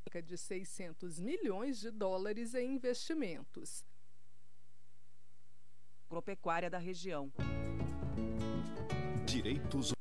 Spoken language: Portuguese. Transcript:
cerca de 600 milhões de dólares em investimentos. Agropecuária da região. Direitos